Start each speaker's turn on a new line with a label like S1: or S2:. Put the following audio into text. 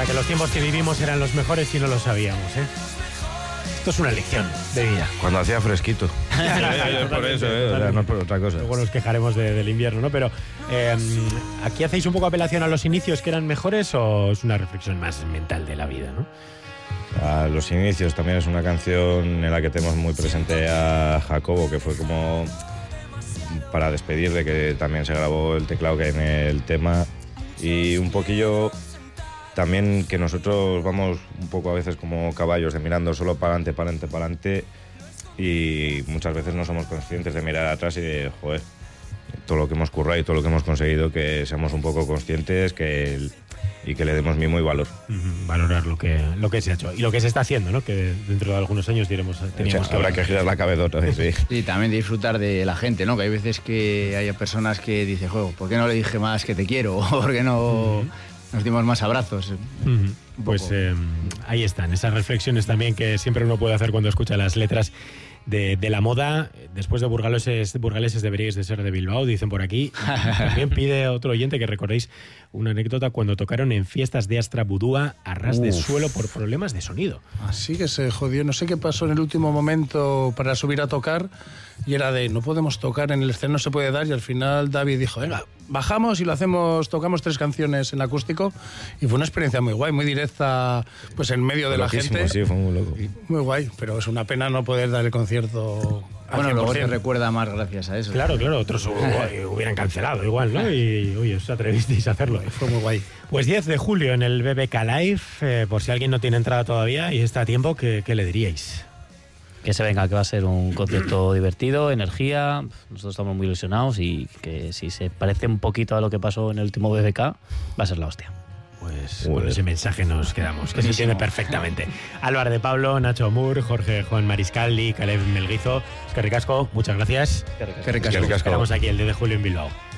S1: sea que los tiempos que vivimos eran los mejores y no lo sabíamos, ¿eh? Esto es una lección de vida.
S2: Cuando hacía fresquito. Por eso, o sea, no por otra cosa.
S1: Luego nos quejaremos del invierno, ¿no? Pero ¿aquí hacéis un poco apelación a los inicios que eran mejores o es una reflexión más mental de la vida, ¿no?
S2: A los inicios también es una canción en la que tenemos muy presente a Jacobo, que fue como para despedirle, que también se grabó el teclado que hay en el tema. Y un poquillo también que nosotros vamos un poco a veces como caballos de mirando solo para adelante, para adelante, para adelante, y muchas veces no somos conscientes de mirar atrás y de, joder, todo lo que hemos currado y todo lo que hemos conseguido, que seamos un poco conscientes y que le demos mimo y valor.
S1: Valorar lo que se ha hecho y lo que se está haciendo, ¿no? Que dentro de algunos años
S2: habrá que girar la cabezota, sí.
S3: Y también disfrutar de la gente, ¿no? Que hay veces que hay personas que dicen, ¿por qué no le dije más que te quiero? ¿O por qué no nos dimos más abrazos?
S1: Pues ahí están, esas reflexiones también que siempre uno puede hacer cuando escucha las letras de la moda. Después de burgaleses deberíais de ser de Bilbao, dicen por aquí. También pide otro oyente que recordéis una anécdota cuando tocaron en fiestas de Astra Budúa a ras de suelo por problemas de sonido.
S4: Así que se jodió, no sé qué pasó en el último momento para subir a tocar y era de no podemos tocar en el escenario, no se puede dar, y al final David dijo, venga, bajamos y tocamos 3 canciones en acústico y fue una experiencia muy guay, muy directa, pues en medio de la gente.
S2: Sí, fue muy loco.
S4: Muy guay, pero es una pena no poder dar el concierto.
S3: Bueno, luego se recuerda más gracias a eso.
S1: Claro, otros hubieran cancelado igual, ¿no? Y oye, os atrevisteis a hacerlo.
S4: Fue muy guay.
S1: Pues 10 de julio en el BBK Live, por si alguien no tiene entrada todavía y está a tiempo, ¿qué le diríais?
S5: Que se venga, que va a ser un concierto divertido, energía, nosotros estamos muy ilusionados y que si se parece un poquito a lo que pasó en el último BBK, va a ser la hostia.
S1: Pues con ese mensaje nos quedamos, que se entiende perfectamente. Álvaro de Pablo, Nacho Mur, Jorge Juan Mariscal y Caleb Melguizo. Es que ricasco, muchas gracias.
S3: Que ricasco.
S1: Esperamos aquí el 10 de julio en Bilbao.